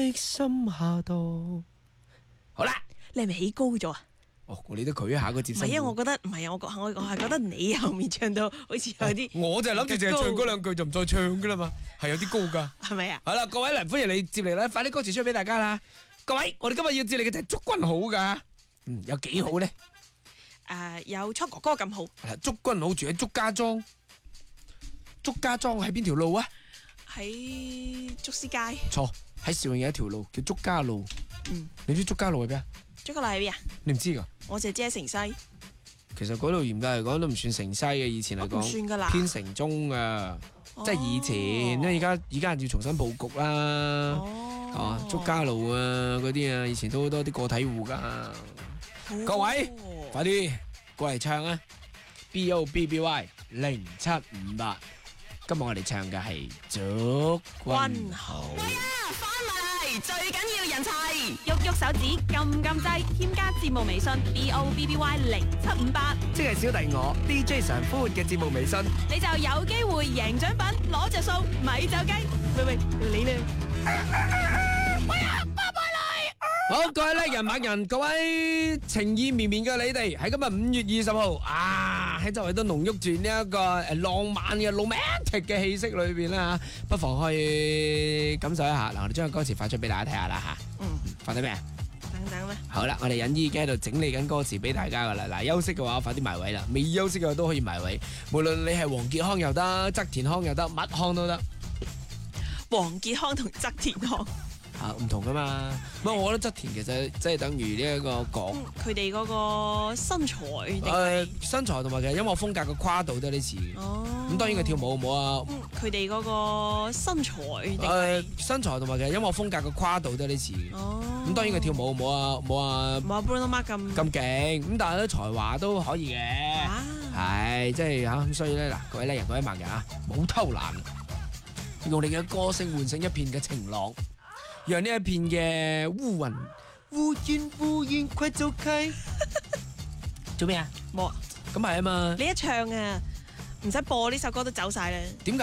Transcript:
心下度。好啦， 你係咪起高咗啊？ 哦，我理得佢一下個接身。 唔係啊，我覺得唔係啊，我係覺得你後面唱到好似有啲， 我就諗住淨係唱嗰兩句就唔再唱噶啦嘛，係有啲高噶。 係咪啊？ 好啦，各位嚟，歡迎你接嚟啦，快啲歌詞出俾大家啦！各位，我哋今日要接你嘅就係祝君好噶，有幾好咧？ 有初哥哥咁好。 祝君好住喺祝家莊，祝家莊喺邊條路啊？ 喺竹絲街。 錯，喺兆永有一條路叫祝家路。你知祝家路喺邊啊？ 祝家路喺邊啊？ 你唔知噶？ 我就知喺城西。 其實嗰度嚴格嚟講都唔算城西嘅，以前嚟講唔算噶啦， 偏城中噶，即係以前，因為而家要重新佈局啦。祝家路啊嗰啲啊，以前都好多啲個體戶噶。各位，快啲過嚟唱啊 ！BOBBY 0758，今日我哋唱嘅係祝君好。 最緊要人齊，喐喐手指，撳撳掣，添加節目微信 BOBBY 0758， 即係小弟我 DJ 常歡嘅節目微信， 你就有機會贏獎品，攞着數，咪走雞。 喂，你咧？ 好，各位叻人猛人，各位情意綿綿嘅你哋，喺今日5月20號喺周圍都濃郁住呢一個浪漫嘅 romantic 嘅氣息裏邊啦吓，不妨去感受一下。嗱，我哋將個歌詞發出俾大家睇下啦吓。發咗咩啊？ 等咩？ 好啦，我哋隱姨已經喺度整理緊歌詞俾大家噶啦。嗱，休息嘅話快啲埋位啦，未休息嘅話都可以埋位。無論你係黃傑康又得，側田康又得，乜康都得。 黃傑康同側田康。 唔同噶嘛，不過我覺得側田其實即係等於呢一個講佢哋嗰個身材身材同埋其實音樂風格嘅跨度都有啲似嘅。咁當然佢跳舞冇啊。 佢哋嗰個身材身材同埋其實音樂風格嘅跨度都有啲似嘅。咁當然佢跳舞冇啊 Bruno Mars 咁勁，咁但係咧才華都可以嘅。係即係咁所以咧嗱，各位叻人各位盲人冇偷懶，用你嘅歌聲喚醒一片嘅晴朗。讓呢一片嘅烏雲烏煙快走開。做咩啊？ 冇啊。 咁係啊嘛。 你一唱啊，唔使播呢首歌都走晒啦。 點解？